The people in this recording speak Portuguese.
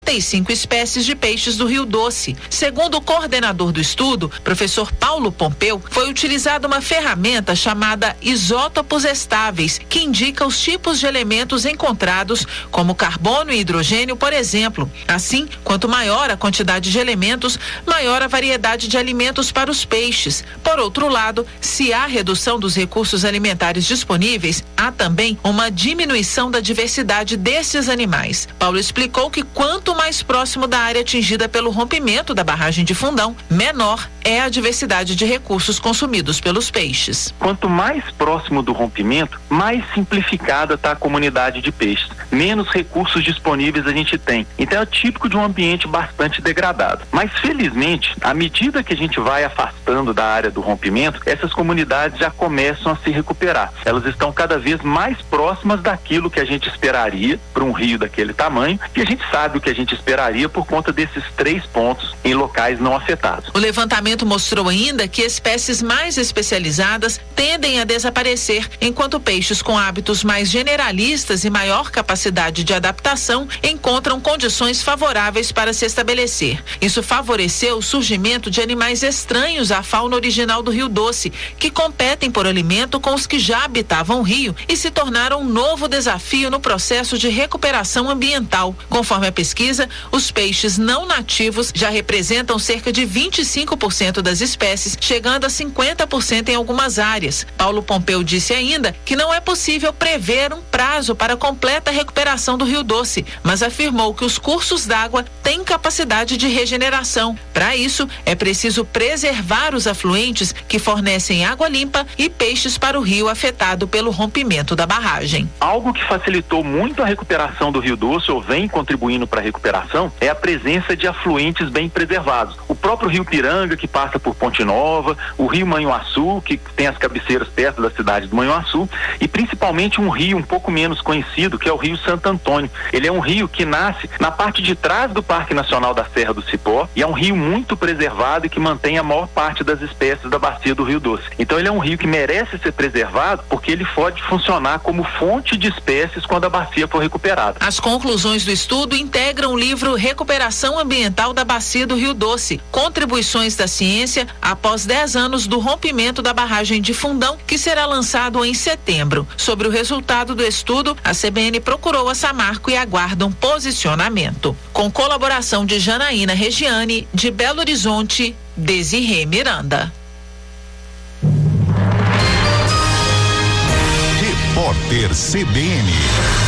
45 espécies de peixes do Rio Doce. Segundo o coordenador do estudo, professor Paulo Pompeu, foi utilizada uma ferramenta chamada isótopos estáveis, que indica os tipos de elementos encontrados, como carbono e hidrogênio, por exemplo. Assim, quanto maior a quantidade de elementos, maior a variedade de alimentos para os peixes. Por outro lado, se há redução dos recursos alimentares disponíveis, há também uma diminuição da diversidade desses animais. Paulo explicou que quanto mais próximo da área atingida pelo rompimento da barragem de Fundão, menor é a diversidade de recursos consumidos pelos peixes. Quanto mais próximo do rompimento, mais simplificada está a comunidade de peixes. Menos recursos disponíveis a gente tem. Então é típico de um ambiente bastante degradado. Mas felizmente, à medida que a gente vai afastando da área do rompimento, essas comunidades já começam a se recuperar. Elas estão cada vez mais próximas daquilo que a gente esperaria para um rio daquele tamanho, e a gente sabe o que a gente esperaria por conta desses 3 pontos em locais não afetados. O levantamento mostrou ainda que espécies mais especializadas tendem a desaparecer, enquanto peixes com hábitos mais generalistas e maior capacidade de adaptação encontram condições favoráveis para se estabelecer. Isso favoreceu o surgimento de animais estranhos à fauna original do Rio Doce, que competem por alimento com os que já habitavam o rio e se tornaram um novo desafio no processo de recuperação ambiental. Conforme a pesquisa, os peixes não nativos já representam cerca de 25% das espécies, chegando a 50% em algumas áreas. Paulo Pompeu disse ainda que não é possível prever um prazo para a completa recuperação do Rio Doce, mas afirmou que os cursos d'água têm capacidade de regeneração. Para isso, é preciso preservar os afluentes que fornecem água limpa e peixes para o rio afetado pelo rompimento da barragem. Algo que facilitou muito a recuperação do Rio Doce, ou vem contribuindo para a recuperação, é a presença de afluentes bem preservados. O próprio Rio Piranga, que passa por Ponte Nova, o Rio Manhuaçu, que tem as cabeceiras perto da cidade do Manhuaçu, e principalmente um rio um pouco menos conhecido, que é o Rio Santo Antônio. Ele é um rio que nasce na parte de trás do Parque Nacional da Serra do Cipó, e é um rio muito preservado e que mantém a maior parte das espécies da bacia do Rio Doce. Então ele é um rio que merece ser preservado, porque ele pode funcionar como fonte de espécies quando a bacia for recuperada. As conclusões do estudo integram o livro Recuperação Ambiental da Bacia do Rio Doce, Contribuições da Ciência após 10 anos do rompimento da barragem de Fundão, que será lançado em setembro. Sobre o resultado do estudo, a CBN procurou a Samarco e aguarda um posicionamento. Com colaboração de Janaína Regiane, de Belo Horizonte, Desirê Miranda. Repórter CBN.